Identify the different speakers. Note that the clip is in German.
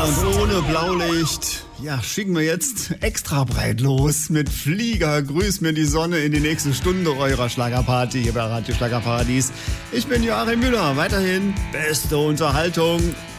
Speaker 1: und ohne Blaulicht, ja, schicken wir jetzt extra breit los mit Flieger. Grüß mir die Sonne in die nächste Stunde eurer Schlagerparty hier bei Radio Schlagerparadies. Ich bin Joachim Müller, weiterhin beste Unterhaltung.